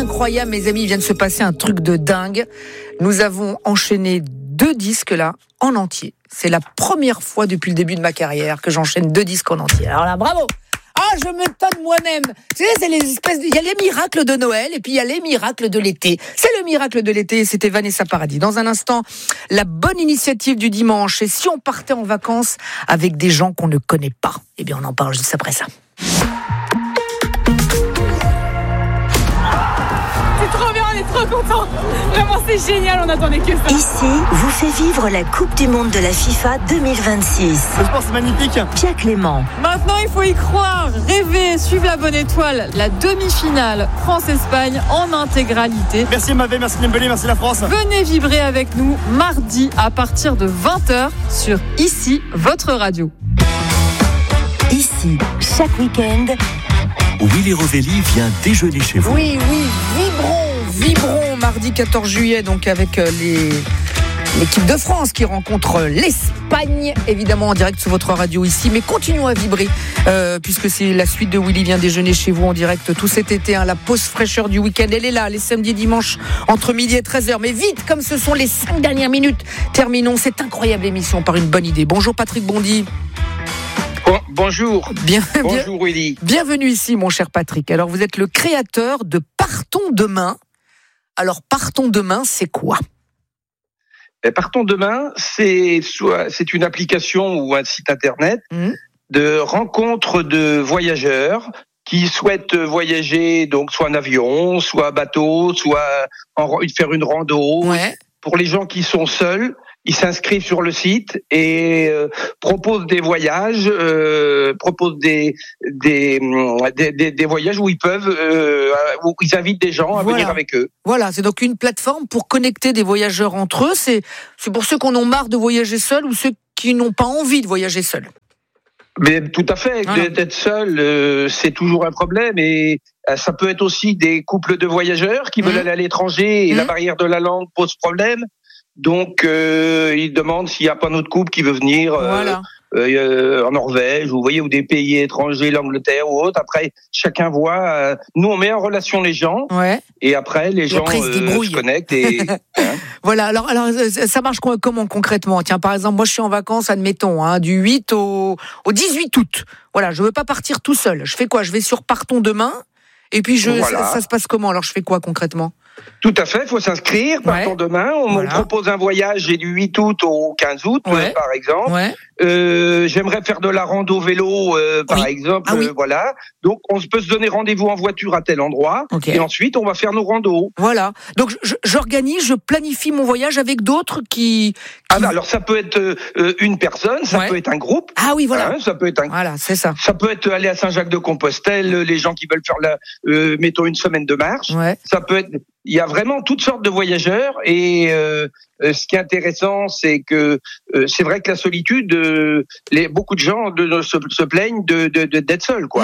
incroyable, mes amis, il vient de se passer un truc de dingue. Nous avons enchaîné 2 disques là, en entier. C'est la première fois depuis le début de ma carrière que j'enchaîne 2 disques en entier. Alors là, bravo! Ah, je m'étonne moi-même. Tu sais, c'est les espèces il y a les miracles de Noël et puis il y a les miracles de l'été. C'est le miracle de l'été, c'était Vanessa Paradis. Dans un instant, la bonne initiative du dimanche. Et si on partait en vacances avec des gens qu'on ne connaît pas? Eh bien, on en parle juste après ça. Trop content. Vraiment, c'est génial, on attendait que ça. Ici, vous fait vivre la Coupe du Monde de la FIFA 2026. Le sport, c'est magnifique. Pierre Clément. Maintenant, il faut y croire, rêver, suivre la bonne étoile. La demi-finale France-Espagne en intégralité. Merci Mavé, merci Dembélé, merci la France. Venez vibrer avec nous mardi à partir de 20h sur Ici, votre radio. Ici, chaque week-end, Willy Rovelli vient déjeuner chez vous. Oui, vibrons mardi 14 juillet, donc avec l'équipe de France qui rencontre l'Espagne, évidemment en direct sur votre radio ici, mais continuons à vibrer, puisque c'est la suite de Willy vient déjeuner chez vous en direct tout cet été, la pause fraîcheur du week-end, elle est là, les samedis et dimanches, entre midi et 13h, mais vite, comme ce sont les 5 dernières minutes, terminons cette incroyable émission par une bonne idée. Bonjour Patrick Bondy. Bonjour. Bonjour Willy. Bienvenue ici mon cher Patrick. Alors vous êtes le créateur de Partons demain. Alors Partons demain, c'est quoi? Partons demain, c'est une application ou un site internet de rencontre de voyageurs qui souhaitent voyager, donc soit en avion, soit à bateau, soit faire une rando. Ouais. Pour les gens qui sont seuls, ils s'inscrivent sur le site et proposent des voyages, proposent des voyages où ils peuvent, où ils invitent des gens à venir avec eux. Voilà, c'est donc une plateforme pour connecter des voyageurs entre eux. C'est pour ceux qui en ont marre de voyager seuls ou ceux qui n'ont pas envie de voyager seuls. Mais tout à fait, d'être seul, c'est toujours un problème et ça peut être aussi des couples de voyageurs qui veulent aller à l'étranger et la barrière de la langue pose problème. Donc, ils demandent s'il n'y a pas un autre couple qui veut venir en Norvège, ou des pays étrangers, l'Angleterre ou autre. Après, chacun voit. Nous, on met en relation les gens, et après, les gens se connectent. Et, Voilà. Alors, ça marche comment concrètement? Tiens, par exemple, moi, je suis en vacances, admettons, du 8 au 18 août. Voilà, je veux pas partir tout seul. Je fais quoi? Je vais sur Partons demain. Et puis, ça se passe comment? Alors, je fais quoi concrètement? Tout à fait, il faut s'inscrire. Partons demain. On propose un voyage du 8 août au 15 août, par exemple. J'aimerais faire de la rando vélo, par exemple. Voilà. Donc, on peut se donner rendez-vous en voiture à tel endroit. Et ensuite, on va faire nos randos. Voilà. Donc, j'organise, je planifie mon voyage avec d'autres qui... Alors, ça peut être une personne, ça peut être un groupe. Ah oui, voilà. Ça peut être Voilà, c'est ça. Ça peut être aller à Saint-Jacques-de-Compostelle, les gens qui veulent faire mettons une semaine de marche. Ça peut être... Il y a vraiment toutes sortes de voyageurs et ce qui est intéressant, c'est que c'est vrai que la solitude, beaucoup de gens se plaignent d'être seuls, quoi.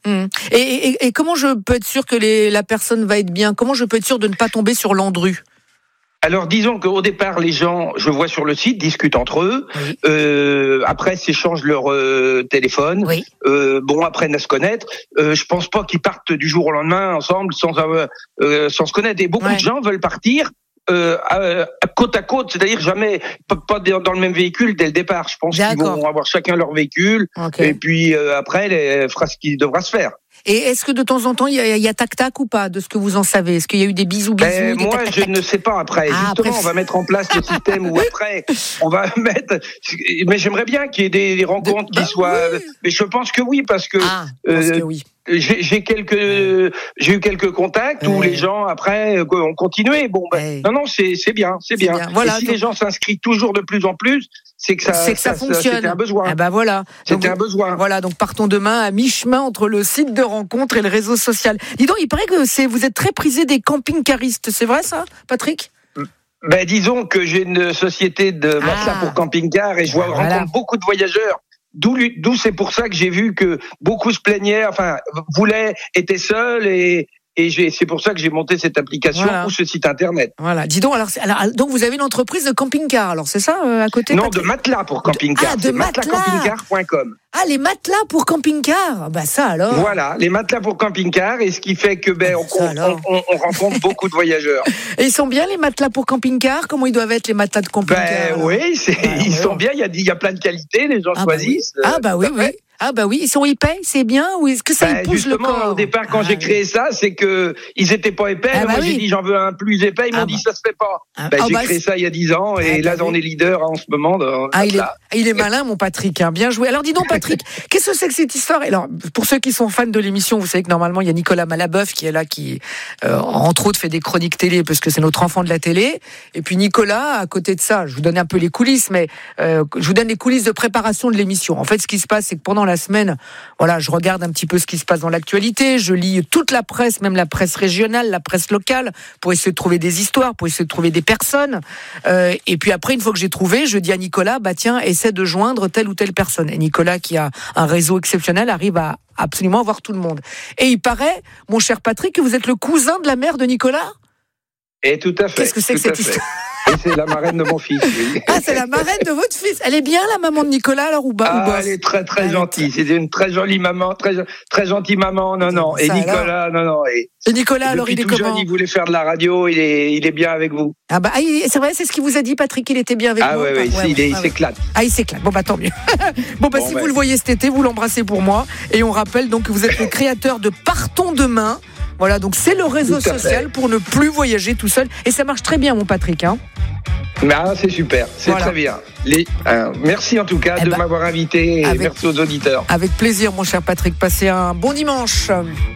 Et comment je peux être sûr que la personne va être bien? Comment je peux être sûr de ne pas tomber sur Landru? Alors, disons qu'au départ, les gens, je vois sur le site, discutent entre eux. Après, s'échangent leur téléphone. Apprennent à se connaître. Je pense pas qu'ils partent du jour au lendemain ensemble sans se connaître. Et beaucoup de gens veulent partir côte à côte, c'est-à-dire jamais pas dans le même véhicule dès le départ. Je pense qu'ils vont avoir chacun leur véhicule. Et puis après, il fera ce qui devra se faire. Et est-ce que de temps en temps, il y a tac-tac ou pas, de ce que vous en savez? Est-ce qu'il y a eu des bisous? Moi, je ne sais pas après. Justement, on va mettre en place le système où après, on va mettre... Mais j'aimerais bien qu'il y ait des rencontres qui soient... Mais je pense que oui, parce que... J'ai eu quelques contacts où les gens après ont continué. Non, c'est bien. Voilà, et si les gens s'inscrivent toujours de plus en plus, c'est que ça fonctionne. C'était un besoin. C'était un besoin. Voilà, donc Partons demain à mi-chemin entre le site de rencontre et le réseau social. Dis donc, il paraît que vous êtes très prisé des camping-caristes. C'est vrai ça, Patrick? Disons que j'ai une société de matelas pour camping-car et je rencontre beaucoup de voyageurs. D'où c'est pour ça que j'ai vu que beaucoup se plaignaient, étaient seuls et Et c'est pour ça que j'ai monté cette application ou ce site internet. Voilà. Dis donc, alors, donc vous avez une entreprise de camping-car, alors c'est ça à côté? Non, de matelas pour camping-car. De matelascamping-car.com. Ah, les matelas pour camping-car. Bah ça alors. Voilà, les matelas pour camping-car, et ce qui fait que on rencontre beaucoup de voyageurs. Et ils sont bien les matelas pour camping-car? Comment ils doivent être les matelas de camping-car? Oui, ils sont bien. Il y a plein de qualités, les gens choisissent. Ah bah oui, ils payent, c'est bien, ou est-ce que ça épouse le corps? Justement, au départ, quand j'ai créé ça, c'est que ils étaient pas épais. Moi, j'ai dit j'en veux un plus épais. Ils m'ont dit ça se fait pas. J'ai créé ça il y a 10 ans, et là, on est leader en ce moment. Il est malin, mon Patrick. Bien joué. Alors, dis donc, Patrick, qu'est-ce que c'est que cette histoire? Alors, pour ceux qui sont fans de l'émission, vous savez que normalement, il y a Nicolas Malaboeuf qui est là, qui entre autres fait des chroniques télé, parce que c'est notre enfant de la télé. Et puis Nicolas, à côté de ça, je vous donne un peu les coulisses, mais je vous donne les coulisses de préparation de l'émission. En fait, ce qui se passe, c'est que pendant la semaine, voilà, je regarde un petit peu ce qui se passe dans l'actualité, je lis toute la presse, même la presse régionale, la presse locale, pour essayer de trouver des histoires, pour essayer de trouver des personnes. Et puis après, une fois que j'ai trouvé, je dis à Nicolas, tiens, essaie de joindre telle ou telle personne. Et Nicolas, qui a un réseau exceptionnel, arrive à absolument avoir tout le monde. Et il paraît, mon cher Patrick, que vous êtes le cousin de la mère de Nicolas? Et tout à fait. Qu'est-ce que c'est que cette histoire? Et c'est la marraine de mon fils. Oui. Ah, c'est la marraine de votre fils. Elle est bien, la maman de Nicolas, alors, ou pas? Elle est très très gentille. C'est une très jolie maman, très gentille maman. Non. Et Nicolas, non. Et Nicolas, alors, il est comment? Jeune, il voulait faire de la radio. Il est bien avec vous. C'est vrai, c'est ce qu'il vous a dit, Patrick. Il était bien avec vous. Il s'éclate. Il s'éclate. Bon, tant mieux. Si vous le voyez cet été, vous l'embrassez pour moi. Et on rappelle donc que vous êtes le créateur de Partons Demain. Voilà, donc c'est le réseau social pour ne plus voyager tout seul. Et ça marche très bien, mon Patrick. C'est super, c'est très bien. Merci en tout cas de m'avoir invité, et merci aux auditeurs. Avec plaisir, mon cher Patrick. Passez un bon dimanche.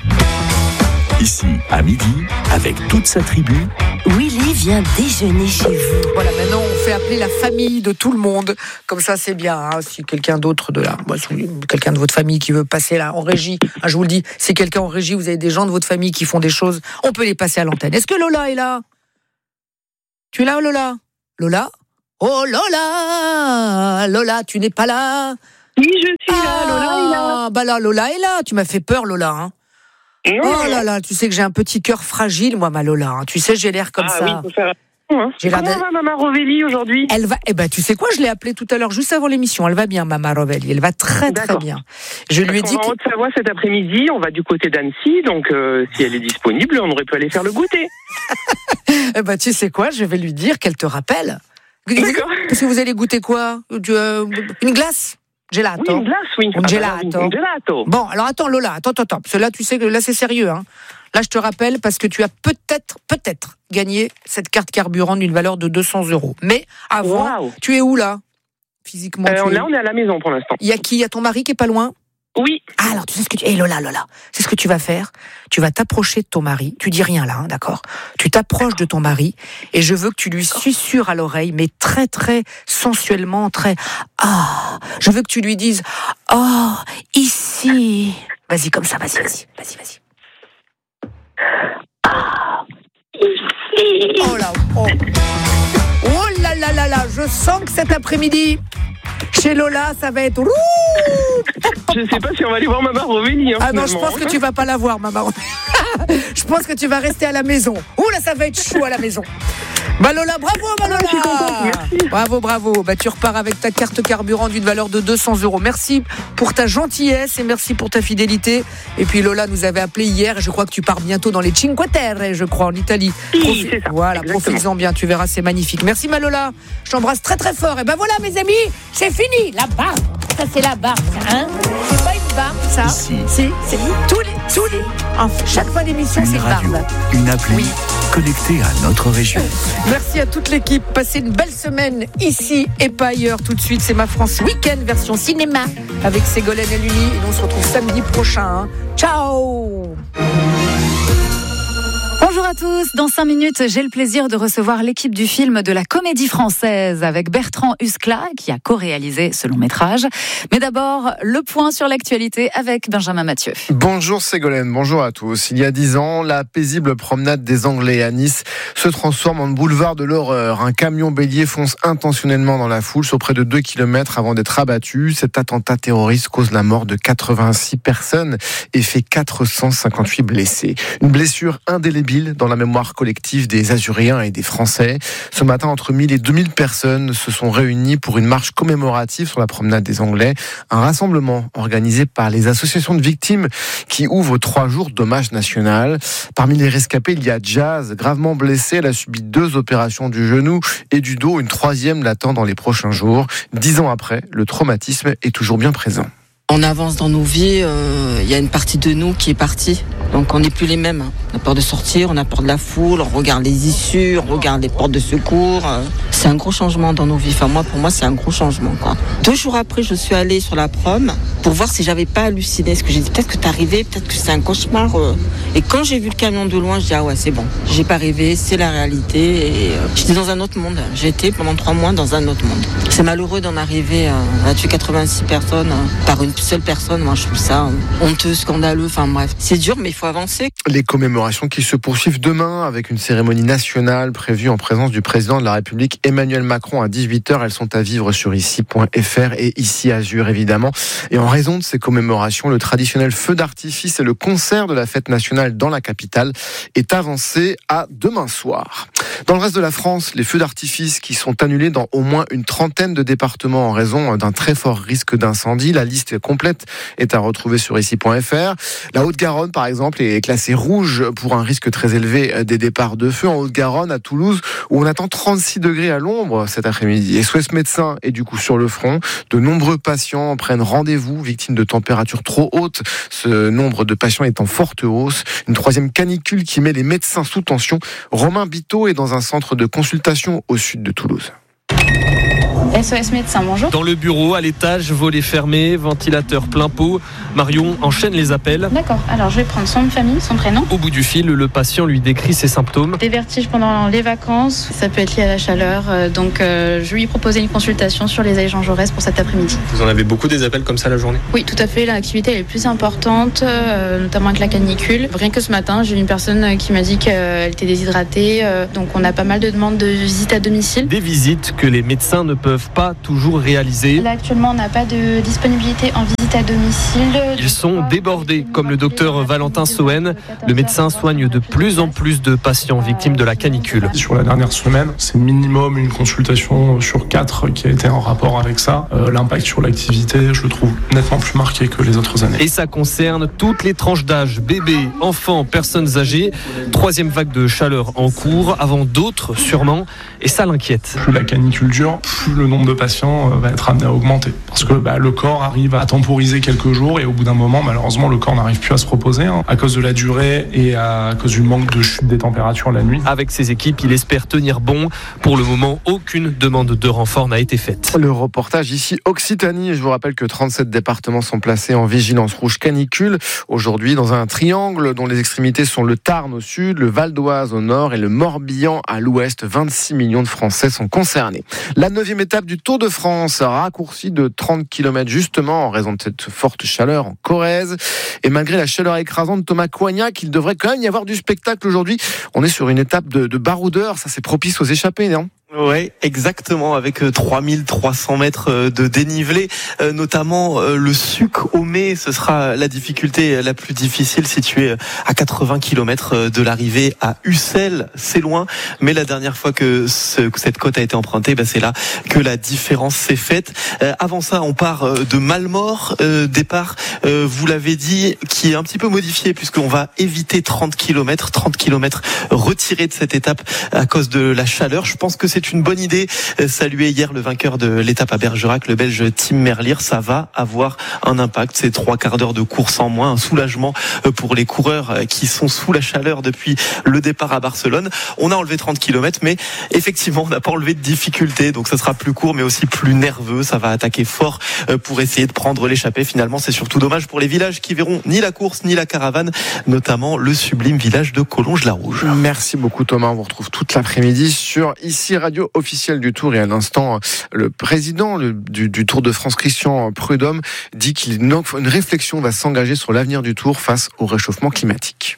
Ici, à midi, avec toute sa tribu, Willy vient déjeuner chez vous. Voilà, maintenant on fait appeler la famille de tout le monde. Comme ça, c'est bien. Si quelqu'un d'autre quelqu'un de votre famille qui veut passer là en régie, je vous le dis, si quelqu'un en régie, vous avez des gens de votre famille qui font des choses, on peut les passer à l'antenne. Est-ce que Lola est là? Tu es là, Lola? Lola? Oh Lola! Lola, tu n'es pas là? Oui, je suis là, Lola est là. Lola est là. Tu m'as fait peur, Lola. Oh là là, tu sais que j'ai un petit cœur fragile, moi, ma Lola. Tu sais, j'ai l'air comme ça. Oui, faut faire... Comment va Maman Rovelli aujourd'hui? Elle va. Tu sais quoi, je l'ai appelée tout à l'heure, juste avant l'émission. Elle va bien, Maman Rovelli. Elle va très très bien. Je lui ai dit. On va en Haute-Savoie cet après-midi. On va du côté d'Annecy, donc si elle est disponible, on aurait pu aller faire le goûter. Tu sais quoi, je vais lui dire qu'elle te rappelle. D'accord. Parce que vous allez goûter quoi? Une glace? Gelato. Oui, une glace, oui. Un gelato. Bon, alors attends, Lola, attends. Parce que là, tu sais que là, c'est sérieux. Là, je te rappelle parce que tu as peut-être gagné cette carte carburant d'une valeur de 200 €. Mais avant, tu es où là? Physiquement, là, on est à la maison pour l'instant. Il y a qui? Il y a ton mari qui est pas loin? Oui. Alors, tu sais ce que Lola, c'est ce que tu vas faire. Tu vas t'approcher de ton mari. Tu dis rien là, d'accord? Tu t'approches de ton mari et je veux que tu lui susurres à l'oreille, mais très, très sensuellement, très... je veux que tu lui dises... ici... Vas-y, comme ça, vas-y. Ici. Oh là, je sens que cet après-midi... Chez Lola, ça va être... Je sais pas si on va aller voir Maman Rovelli. Non, je pense que tu vas pas la voir, Maman Rovelli. Je pense que tu vas rester à la maison. Là, ça va être chaud à la maison. Lola, bravo, Lola. Je suis contente, merci. Bravo. Tu repars avec ta carte carburant d'une valeur de 200 €. Merci pour ta gentillesse et merci pour ta fidélité. Et puis Lola nous avait appelé hier et je crois que tu pars bientôt dans les Cinque Terre, je crois, en Italie. Oui, c'est ça. Voilà, profites-en bien, tu verras, c'est magnifique. Merci, ma Lola. Je t'embrasse très très fort. Et voilà, mes amis, c'est fini. La barbe, ça c'est la barbe, ça, C'est pas une barbe, ça. Ici. C'est tous les. Chaque fin d'émission, c'est une radio, barbe. une appli connectée à notre région. Merci à toute l'équipe. Passez une belle semaine ici et pas ailleurs. Tout de suite, c'est Ma France Week-end version cinéma avec Ségolène et Luni. Et nous, on se retrouve samedi prochain. Ciao. Bonjour à à tous. Dans 5 minutes, j'ai le plaisir de recevoir l'équipe du film de la Comédie Française avec Bertrand Huskla qui a co-réalisé ce long métrage. Mais d'abord, le point sur l'actualité avec Benjamin Mathieu. Bonjour Ségolène, bonjour à tous. Il y a 10 ans, la paisible promenade des Anglais à Nice se transforme en boulevard de l'horreur. Un camion bélier fonce intentionnellement dans la foule sur près de 2 km avant d'être abattu. Cet attentat terroriste cause la mort de 86 personnes et fait 458 blessés. Une blessure indélébile dans la mémoire collective des Azuréens et des Français. Ce matin, entre 1000 et 2000 personnes se sont réunies pour une marche commémorative sur la promenade des Anglais. Un rassemblement organisé par les associations de victimes qui ouvre 3 jours d'hommage national. Parmi les rescapés, il y a Jazz, gravement blessée. Elle a subi 2 opérations du genou et du dos. Une 3e l'attend dans les prochains jours. 10 ans après, le traumatisme est toujours bien présent. On avance dans nos vies, y a une partie de nous qui est partie. Donc on n'est plus les mêmes. On a peur de sortir, on a peur de la foule, on regarde les issues, on regarde les portes de secours. C'est un gros changement dans nos vies. Enfin pour moi c'est un gros changement, quoi. 2 jours après, je suis allée sur la prom pour voir si j'avais pas halluciné. Parce que j'ai dit peut-être que t'as rêvé, peut-être que c'est un cauchemar. Et quand j'ai vu le camion de loin, je dis ah ouais c'est bon. J'ai pas rêvé, c'est la réalité. Et j'étais dans un autre monde. J'étais pendant 3 mois dans un autre monde. C'est malheureux d'en arriver à tuer 86 personnes par une seule personne. Moi je trouve ça honteux, scandaleux. Enfin bref, c'est dur mais il faut avancer. Les commémorations qui se poursuivent demain avec une cérémonie nationale prévue en présence du président de la République Emmanuel Macron à 18h. Elles sont à vivre sur ici.fr et ici Azur évidemment. Et en raison de ces commémorations, le traditionnel feu d'artifice et le concert de la fête nationale dans la capitale est avancé à demain soir. Dans le reste de la France, les feux d'artifice qui sont annulés dans au moins une 30aine de départements en raison d'un très fort risque d'incendie. La liste complète est à retrouver sur ici.fr. La Haute-Garonne, par exemple, est classée rouge pour un risque très élevé des départs de feu. En Haute-Garonne, à Toulouse, où on attend 36 degrés à l'ombre cet après-midi. SOS Médecins est du coup sur le front. De nombreux patients prennent rendez-vous, victimes de températures trop hautes. Ce nombre de patients est en forte hausse. Une 3e canicule qui met les médecins sous tension. Romain Biteau est dans un centre de consultation au sud de Toulouse. SOS Médecins, bonjour. Dans le bureau, à l'étage, volet fermé, ventilateur plein pot. Marion enchaîne les appels. D'accord, alors je vais prendre son nom de famille, son prénom. Au bout du fil, le patient lui décrit ses symptômes. Des vertiges pendant les vacances, ça peut être lié à la chaleur. Donc je lui ai proposé une consultation sur les Jean Jaurès pour cet après-midi. Vous en avez beaucoup des appels comme ça la journée ? Oui, tout à fait. L'activité est plus importante, notamment avec la canicule. Rien que ce matin, j'ai eu une personne qui m'a dit qu'elle était déshydratée. Donc on a pas mal de demandes de visites à domicile. Des visites que les médecins ne peuvent pas toujours réaliser. Là, actuellement, on n'a pas de disponibilité en visite à domicile. Ils sont débordés, comme le docteur Valentin Sohen. Le médecin soigne de plus en plus de patients victimes de la canicule. Sur la dernière semaine, c'est minimum une consultation sur 4 qui a été en rapport avec ça. L'impact sur l'activité, je le trouve nettement plus marqué que les autres années. Et ça concerne toutes les tranches d'âge, bébés, enfants, personnes âgées. 3e vague de chaleur en cours, avant d'autres sûrement, et ça l'inquiète. Plus la canicule dure, plus le nombre de patients va être amené à augmenter. Parce que le corps arrive à temporiser quelques jours et au bout d'un moment, malheureusement, le corps n'arrive plus à se reposer à cause de la durée et à cause du manque de chute des températures la nuit. Avec ses équipes, il espère tenir bon. Pour le moment, aucune demande de renfort n'a été faite. Le reportage ici Occitanie. Je vous rappelle que 37 départements sont placés en vigilance rouge canicule. Aujourd'hui, dans un triangle dont les extrémités sont le Tarn au sud, le Val d'Oise au nord et le Morbihan à l'ouest. 26 millions de Français sont concernés. La 9e étape du Tour de France, raccourci de 30 km justement en raison de cette forte chaleur en Corrèze. Et malgré la chaleur écrasante de Thomas Coignac, il devrait quand même y avoir du spectacle aujourd'hui. On est sur une étape de baroudeur, ça c'est propice aux échappées, non ? Ouais, exactement, avec 3300 mètres de dénivelé, notamment le Suc au Mai, ce sera la difficulté la plus difficile, située à 80 km de l'arrivée à Ussel. C'est loin, mais la dernière fois que cette côte a été empruntée, c'est là que la différence s'est faite. Avant ça, on part de Malmort, départ, vous l'avez dit, qui est un petit peu modifié puisqu'on va éviter 30 km retirés de cette étape à cause de la chaleur. Je pense que c'est c'est une bonne idée. Salué hier le vainqueur de l'étape à Bergerac, le Belge Tim Merlier, ça va avoir un impact. C'est 3 quarts d'heure de course en moins, un soulagement pour les coureurs qui sont sous la chaleur depuis le départ à Barcelone. On a enlevé 30 km, mais effectivement, on n'a pas enlevé de difficulté, donc ça sera plus court, mais aussi plus nerveux. Ça va attaquer fort pour essayer de prendre l'échappée. Finalement, c'est surtout dommage pour les villages qui verront ni la course ni la caravane, notamment le sublime village de Collonges-la-Rouge. Merci beaucoup Thomas, on vous retrouve toute l'après-midi sur ici Radio officielle du Tour. Et à l'instant, le président du Tour de France, Christian Prudhomme, dit qu'une réflexion va s'engager sur l'avenir du Tour face au réchauffement climatique.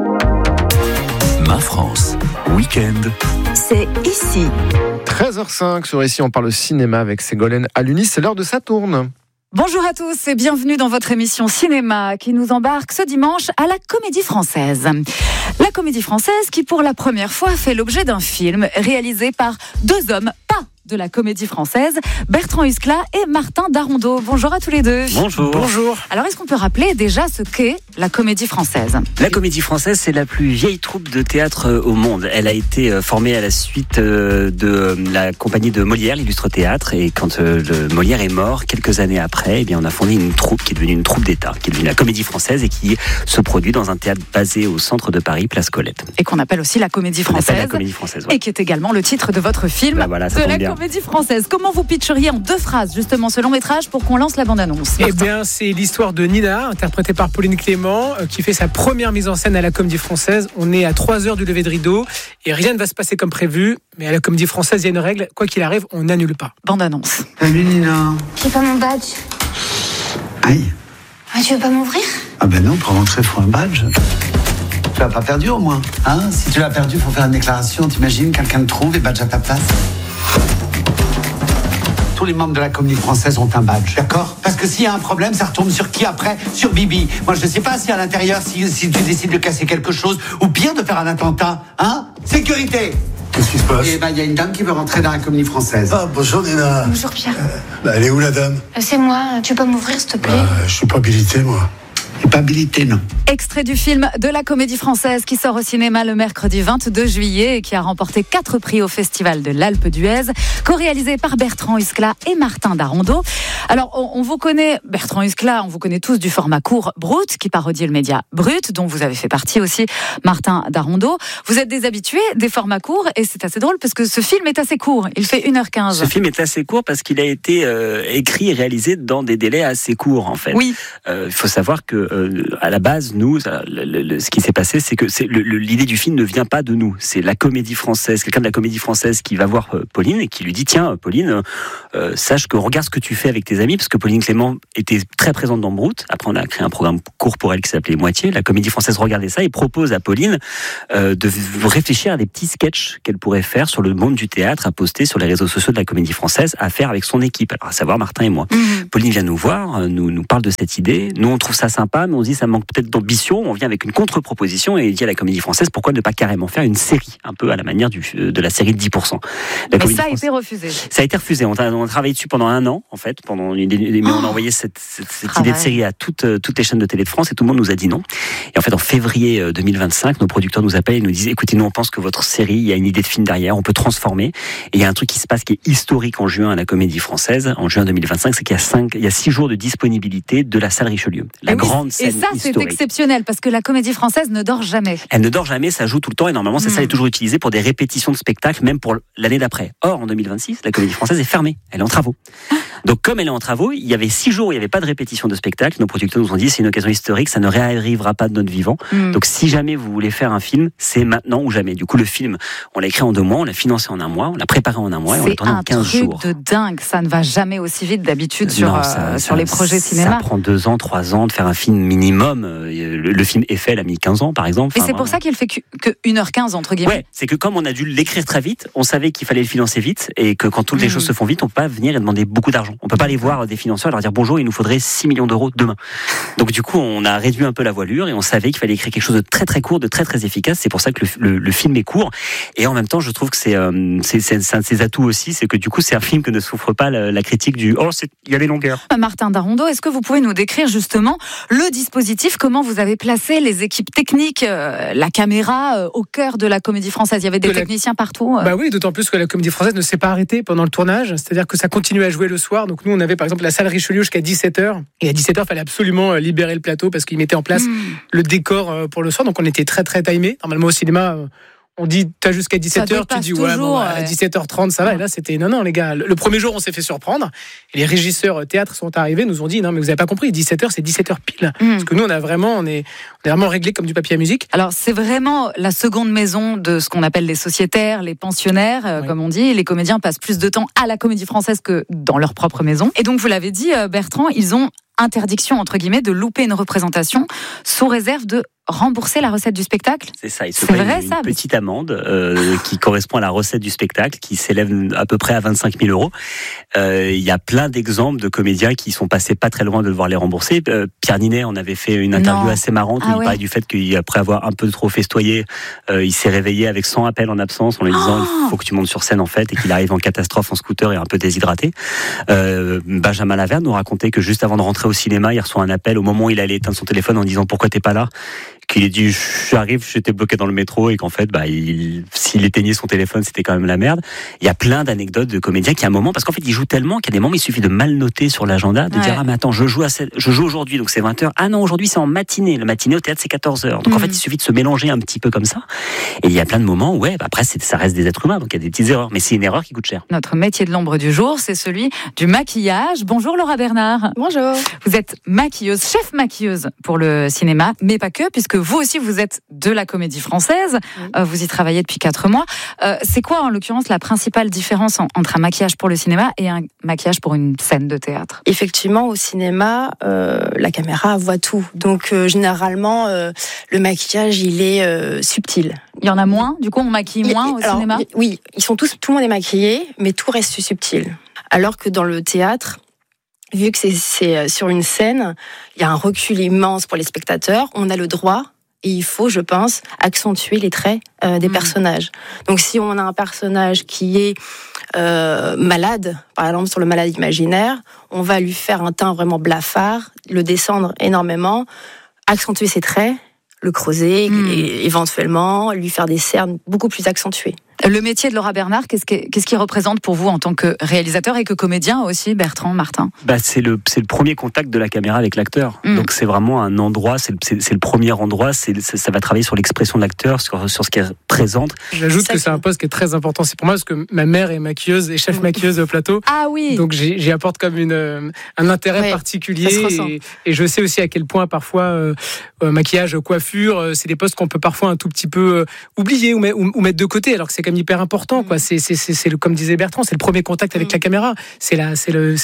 Ma France, week-end. C'est ici. 13h05 sur Ici, on parle cinéma avec Ségolène Alunis. C'est l'heure de Saturne. Bonjour à tous et bienvenue dans votre émission cinéma qui nous embarque ce dimanche à la Comédie Française. La Comédie Française qui pour la première fois fait l'objet d'un film réalisé par 2 hommes, pas de la Comédie Française, Bertrand Huskla et Martin Darondeau. Bonjour à tous les deux. Bonjour. Bonjour. Alors est-ce qu'on peut rappeler déjà ce qu'est la Comédie Française ? La Comédie Française, c'est la plus vieille troupe de théâtre au monde. Elle a été formée à la suite de la compagnie de Molière, l'Illustre Théâtre, et quand Molière est mort, quelques années après, eh bien, on a fondé une troupe qui est devenue une troupe d'État, qui est devenue la Comédie Française et qui se produit dans un théâtre basé au centre de Paris, Place Colette. Et qu'on appelle aussi la Comédie Française. La Comédie Française, ouais. Et qui est également le titre de votre film, voilà, de la Comédie Française. Comment vous pitcheriez en 2 phrases justement ce long métrage pour qu'on lance la bande-annonce ? Eh bien, c'est l'histoire de Nina, interprétée par Pauline Clément, qui fait sa première mise en scène à la Comédie Française. On est à 3 heures du lever de rideau et rien ne va se passer comme prévu. Mais à la Comédie Française, il y a une règle, quoi qu'il arrive, on n'annule pas. Bande-annonce. Salut Nina. J'ai pas mon badge. Aïe. Ah, tu veux pas m'ouvrir ? Ah ben non, pour rentrer, il faut un badge. Tu l'as pas perdu au moins, hein ? Si tu l'as perdu, il faut faire une déclaration. T'imagines, quelqu'un te trouve et badge à ta place. Tous les membres de la Comédie Française ont un badge, d'accord ? Parce que s'il y a un problème, ça retombe sur qui après ? Sur Bibi. Moi, je ne sais pas si à l'intérieur, si tu décides de casser quelque chose, ou pire, de faire un attentat, hein ? Sécurité ! Qu'est-ce qui se passe ? Eh ben, il y a une dame qui veut rentrer dans la Comédie Française. Ah, bonjour Nina. Bonjour Pierre. Elle est où la dame ? C'est moi, tu peux m'ouvrir s'il te plaît ? Je suis pas habilité, moi. Pas habilité, non. Extrait du film de la Comédie Française qui sort au cinéma le mercredi 22 juillet et qui a remporté 4 prix au Festival de l'Alpe d'Huez, co-réalisé par Bertrand Huskla et Martin Darondeau. Alors, on vous connaît, Bertrand Huskla, on vous connaît tous du format court Brut, qui parodie le média Brut, dont vous avez fait partie aussi, Martin Darondeau. Vous êtes des habitués des formats courts et c'est assez drôle parce que ce film est assez court. Il fait 1h15. Ce film est assez court parce qu'il a été écrit et réalisé dans des délais assez courts, en fait. Oui. Il faut savoir que à la base, nous, ce qui s'est passé, c'est que l'idée du film ne vient pas de nous. C'est la Comédie Française, quelqu'un de la Comédie Française qui va voir Pauline et qui lui dit tiens, Pauline, sache que regarde ce que tu fais avec tes amis, parce que Pauline Clément était très présente dans Brut. Après, on a créé un programme court pour elle qui s'appelait Moitié. La Comédie Française regardait ça et propose à Pauline de réfléchir à des petits sketchs qu'elle pourrait faire sur le monde du théâtre, à poster sur les réseaux sociaux de la Comédie Française, à faire avec son équipe, alors à savoir Martin et moi. Pauline vient nous voir, nous parle de cette idée. Nous, on trouve ça sympa, mais on se dit ça manque peut-être d'ambition. On vient avec une contre-proposition et dit à la Comédie Française pourquoi ne pas carrément faire une série, un peu à la manière de la série de 10%. Mais ça a été refusé. Ça a été refusé. On a travaillé dessus pendant 1 an, en fait, mais on a envoyé cette idée de série à toutes les chaînes de télé de France et tout le monde nous a dit non. Et en fait, en février 2025, nos producteurs nous appellent et nous disent écoutez, nous on pense que votre série, il y a une idée de film derrière, on peut transformer. Et il y a un truc qui se passe qui est historique en juin à la Comédie Française, en juin 2025, c'est qu'il y a 6 jours de disponibilité de la salle Richelieu, la grande scène historique. C'est exceptionnel parce que la Comédie Française ne dort jamais. Elle ne dort jamais, ça joue tout le temps et normalement cette salle est toujours utilisée pour des répétitions de spectacles, même pour l'année d'après. Or, en 2026, la Comédie Française est fermée, elle est en travaux. Donc comme elle est en travaux, il y avait 6 jours où il n'y avait pas de répétition de spectacle. Nos producteurs nous ont dit c'est une occasion historique, ça ne réarrivera pas de notre vivant. Donc si jamais vous voulez faire un film, c'est maintenant ou jamais. Du coup le film, on l'a écrit en 2 mois, on l'a financé en 1 mois, on l'a préparé en 1 mois et on l'a tourné en 15 jours. C'est un truc de dingue, ça ne va jamais aussi vite d'habitude sur les projets cinéma. Ça prend 2 ans, 3 ans de faire un film minimum. Le film Eiffel a mis 15 ans par exemple. Mais c'est pour ça qu'il fait que 1h15 entre guillemets. Ouais, c'est que comme on a dû l'écrire très vite, on savait qu'il fallait le financer vite et que quand toutes les choses se font vite, on peut pas venir et demander beaucoup d'argent d'argent. On peut pas aller voir des financeurs et leur dire bonjour, il nous faudrait 6 millions d'euros demain. Donc du coup, on a réduit un peu la voilure et on savait qu'il fallait écrire quelque chose de très très court, de très très efficace. C'est pour ça que le film est court. Et en même temps, je trouve que c'est un de ses atouts aussi, c'est que du coup, c'est un film que ne souffre pas la critique du il y a des longueurs. Martin Darondeau, est-ce que vous pouvez nous décrire justement le dispositif, comment vous avez placé les équipes techniques, la caméra au cœur de la Comédie Française? Il y avait des techniciens partout. Bah oui, d'autant plus que la Comédie Française ne s'est pas arrêtée pendant le tournage, c'est-à-dire que ça continuait à jouer le soir. Donc nous, on avait par exemple la salle Richelieu jusqu'à 17h. Et à 17h, il fallait absolument libérer le plateau parce qu'ils mettaient en place le décor pour le soir. Donc on était très très timés. Normalement au cinéma, on dit t'as jusqu'à 17h, tu dis ouais, bon, à 17h30 ça va. Et là c'était non les gars, le premier jour on s'est fait surprendre et les régisseurs théâtre sont arrivés, nous ont dit non mais vous avez pas compris, 17h c'est 17h pile. Parce que nous on est vraiment réglé comme du papier à musique. Alors c'est vraiment la seconde maison de ce qu'on appelle les sociétaires, les pensionnaires, comme on dit. Les comédiens passent plus de temps à la Comédie Française que dans leur propre maison. Et donc vous l'avez dit Bertrand, ils ont interdiction entre guillemets de louper une représentation sous réserve de rembourser la recette du spectacle. C'est ça, il se paye une petite amende qui correspond à la recette du spectacle, qui s'élève à peu près à 25 000 euros. Il y a plein d'exemples de comédiens qui sont passés pas très loin de devoir les rembourser. Pierre Ninet en avait fait une interview assez marrante où il parlait du fait qu'après avoir un peu trop festoyé, il s'est réveillé avec 100 appels en absence en lui disant il faut que tu montes sur scène en fait, et qu'il arrive en catastrophe en scooter et un peu déshydraté. Benjamin Laverne nous racontait que juste avant de rentrer au cinéma, il reçoit un appel au moment où il allait éteindre son téléphone en disant pourquoi t'es pas là, qu'il ait dit j'arrive, j'étais bloqué dans le métro et qu'en fait s'il éteignait son téléphone c'était quand même la merde. Il y a plein d'anecdotes de comédiens qui à un moment, parce qu'en fait ils jouent tellement qu'à des moments il suffit de mal noter sur l'agenda, de dire ah mais attends je joue aujourd'hui donc c'est 20h, ah non aujourd'hui c'est en matinée, le matinée au théâtre c'est 14h, donc en fait il suffit de se mélanger un petit peu comme ça et il y a plein de moments où après ça reste des êtres humains donc il y a des petites erreurs, mais c'est une erreur qui coûte cher. Notre métier de l'ombre du jour c'est celui du maquillage. Bonjour Laura Bernard. Bonjour. Vous êtes maquilleuse, chef maquilleuse pour le cinéma, mais pas que, puisque vous aussi vous êtes de la Comédie Française, vous y travaillez depuis 4 mois. C'est quoi en l'occurrence la principale différence entre un maquillage pour le cinéma et un maquillage pour une scène de théâtre? Effectivement, au cinéma, la caméra voit tout. Donc généralement, le maquillage il est subtil. Il y en a moins, du coup on maquille moins au cinéma? Oui, tout le monde est maquillé, mais tout reste subtil. Alors que dans le théâtre, vu que c'est sur une scène, il y a un recul immense pour les spectateurs, on a le droit, et il faut, je pense, accentuer les traits des personnages. Donc si on a un personnage qui est malade, par exemple sur le malade imaginaire, on va lui faire un teint vraiment blafard, le descendre énormément, accentuer ses traits, le creuser, et éventuellement lui faire des cernes beaucoup plus accentuées. Le métier de Laura Bernard, qu'est-ce qu'il représente pour vous en tant que réalisateur et que comédien aussi, Bertrand, Martin? C'est le premier contact de la caméra avec l'acteur. Donc c'est vraiment un endroit, c'est le premier endroit, ça va travailler sur l'expression de l'acteur, sur ce qu'il représente. J'ajoute que c'est un poste qui est très important. C'est pour moi parce que ma mère est maquilleuse et chef maquilleuse au plateau. Ah oui. Donc j'y apporte comme un intérêt particulier et je sais aussi à quel point parfois maquillage, coiffure, c'est des postes qu'on peut parfois un tout petit peu oublier ou mettre de côté, alors que c'est hyper important, quoi. C'est comme disait Bertrand, c'est le premier contact avec la caméra. C'est la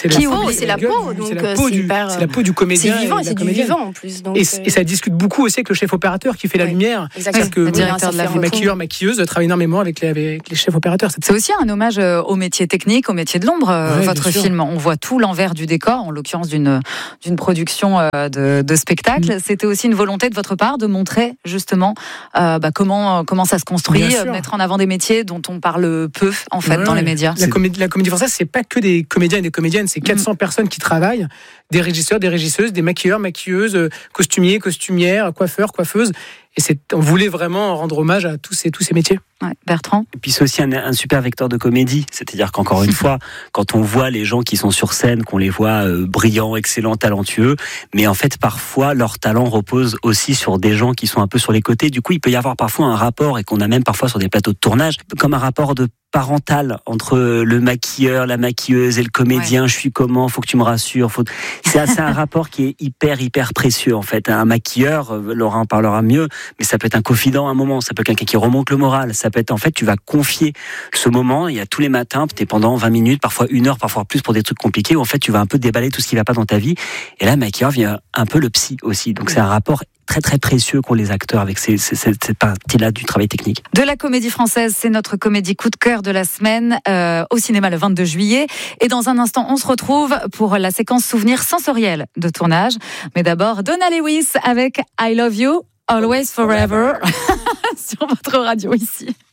peau, donc c'est la peau du comédien. C'est vivant, c'est du vivant en plus. Donc et ça discute beaucoup aussi avec le chef opérateur qui fait la lumière. Exactement. Que le directeur de la les maquilleurs, maquilleuses travaillent énormément avec les chefs opérateurs. C'est aussi un hommage au métier technique, au métier de l'ombre. Votre film, on voit tout l'envers du décor, en l'occurrence d'une production de spectacle. C'était aussi une volonté de votre part de montrer justement comment ça se construit, mettre en avant des métiers dont on parle peu en fait dans les médias. La Comédie Française, c'est pas que des comédiens et des comédiennes, c'est 400 personnes qui travaillent, des régisseurs, des régisseuses, des maquilleurs, maquilleuses, costumiers, costumières, coiffeurs, coiffeuses. Et on voulait vraiment rendre hommage à tous ces métiers. Ouais, Bertrand. Et puis c'est aussi un super vecteur de comédie, c'est-à-dire qu'encore une fois, quand on voit les gens qui sont sur scène, qu'on les voit brillants, excellents, talentueux, mais en fait parfois leur talent repose aussi sur des gens qui sont un peu sur les côtés. Du coup, il peut y avoir parfois un rapport, et qu'on a même parfois sur des plateaux de tournage, comme un rapport de parental entre le maquilleur, la maquilleuse et le comédien. Je suis comment? Faut que tu me rassures. C'est un rapport qui est hyper précieux en fait. Un maquilleur, Laura en parlera mieux, mais ça peut être un confident à un moment, ça peut être quelqu'un qui remonte le moral, ça peut être en fait tu vas confier ce moment. Il y a tous les matins, t'es pendant 20 minutes, parfois 1 heure, parfois plus pour des trucs compliqués, où en fait tu vas un peu déballer tout ce qui va pas dans ta vie. Et là, le maquilleur vient un peu le psy aussi. Donc c'est un rapport très très précieux qu'ont les acteurs avec cette partie-là du travail technique. De la comédie française, c'est notre comédie coup de cœur de la semaine au cinéma le 22 juillet. Et dans un instant, on se retrouve pour la séquence souvenir sensoriel de tournage. Mais d'abord, Donna Lewis avec I Love You, Always Forever sur votre radio ici.